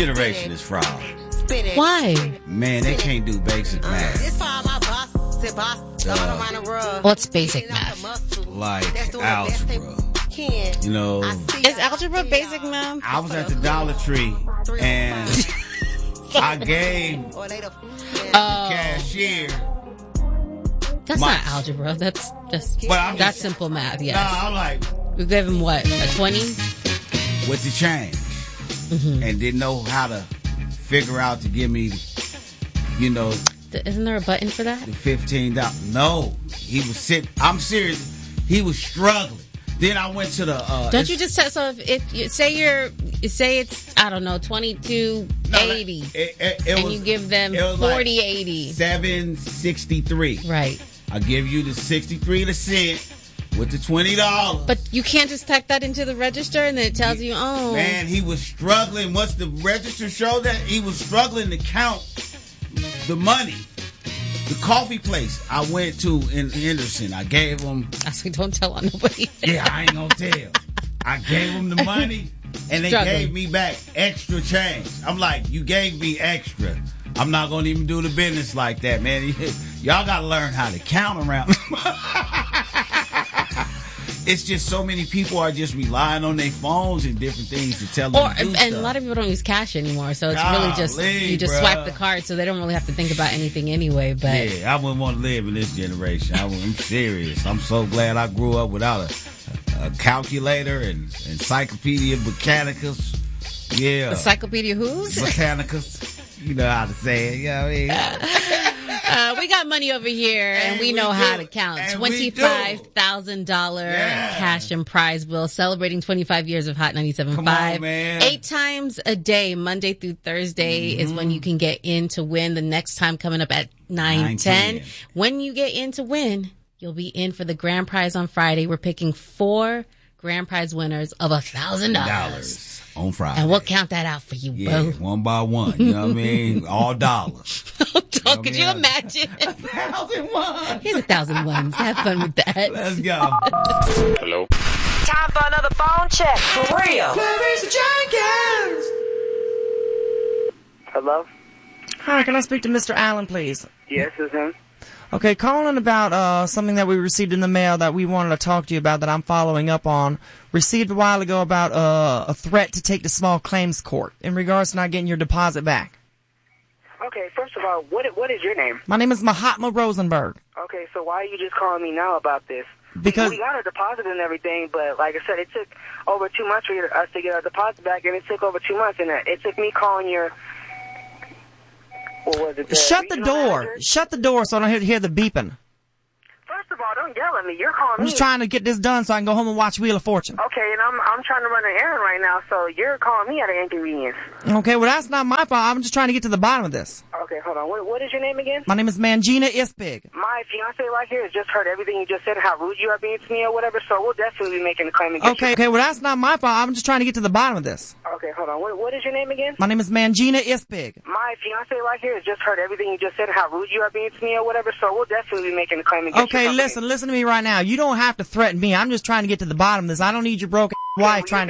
generation is fraud. Why? Man, they can't do basic math. What's basic math? Like algebra. You know. Is algebra basic math? I was at the Dollar Tree and I gave the cashier. That's not algebra. That's just that's simple math. Yes. Nah, I'm like, we gave him what, a 20 with the change, and didn't know how to figure out to give me, you know. Isn't there a button for that? The $15. No, he was sitting. I'm serious. He was struggling. Then I went to the. Don't you just so if you say it's I don't know $22.80 and you give them $40.80. $7.63. Right. I give you the 63 cent with the $20. But you can't just type that into the register and then it tells you, oh. Man, he was struggling. Once the register showed that, he was struggling to count the money. The coffee place I went to in Henderson, I gave him. I said, don't tell on nobody. Yeah, I ain't gonna tell. I gave him the money, and they gave me back extra change. I'm like, you gave me extra. I'm not gonna even do the business like that, man. Y'all gotta learn how to count around. It's just so many people are just relying on their phones and different things to tell them to do stuff. And a lot of people don't use cash anymore, so it's really just you just swipe the card, so they don't really have to think about anything anyway. But yeah, I wouldn't want to live in this generation. I'm serious. I'm so glad I grew up without a calculator and Encyclopedia Britannicus. Yeah, Encyclopedia who's? Britannicus. You know how to say it. You know what I mean? We got money over here, and we know how to count. $25,000 cash and prize bill, celebrating 25 years of Hot 97.5. 8 times a day, Monday through Thursday, is when you can get in to win. The next time coming up at 9:10. When you get in to win, you'll be in for the grand prize on Friday. We're picking 4 grand prize winners of $1,000. On Friday. And we'll count that out for you, bro. One by one. You know what I mean? All dollars. Could you imagine? 1,001. Here's 1,001. Have fun with that. Let's go. Hello? Time for another phone check. For real. Clarice Jenkins. Hello? Hi, can I speak to Mr. Allen, please? Yes, it's him. Okay, calling about something that we received in the mail that we wanted to talk to you about that I'm following up on. Received a while ago about a threat to take to small claims court in regards to not getting your deposit back. Okay, first of all, what is your name? My name is Mahatma Rosenberg. Okay, so why are you just calling me now about this? Because we got our deposit and everything, but like I said, it took over 2 months for us to get our deposit back, and it took over 2 months, and it took me calling your... What was it? Shut the door. Manager? Shut the door so I don't hear the beeping. First of all, don't yell at me. You're calling me. I'm just trying to get this done so I can go home and watch Wheel of Fortune. Okay, and I'm trying to run an errand right now, so you're calling me at an inconvenience. Okay, well, that's not my fault. I'm just trying to get to the bottom of this. Okay, hold on. What is your name again? My name is Mangina Ispig. My fiance right here has just heard everything you just said, how rude you are being to me or whatever, so we'll definitely be making a claim against you. Okay, well, that's not my fault. I'm just trying to get to the bottom of this. Okay, hold on. What is your name again? My name is Mangina Ispig. My fiance right here has just heard everything you just said, how rude you are being to me or whatever, so we'll definitely be making a claim against you. Okay, listen to me right now. You don't have to threaten me. I'm just trying to get to the bottom of this. I don't need your broken wife trying to